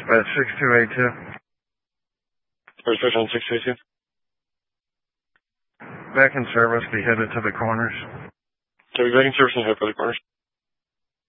Dispatch 6282. Dispatch on 682. Back in service, be headed to the corners. Okay, back in service and head for the corners.